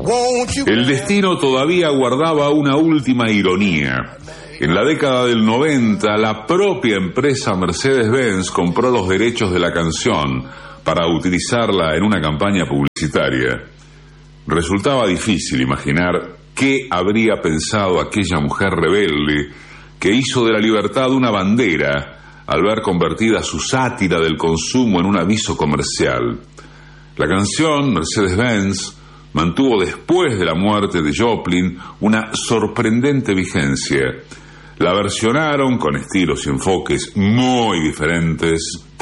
El destino todavía guardaba una última ironía. En la década del 90, la propia empresa Mercedes-Benz compró los derechos de la canción para utilizarla en una campaña publicitaria. Resultaba difícil imaginar qué habría pensado aquella mujer rebelde que hizo de la libertad una bandera al ver convertida su sátira del consumo en un aviso comercial. La canción Mercedes-Benz mantuvo después de la muerte de Joplin una sorprendente vigencia. La versionaron con estilos y enfoques muy diferentes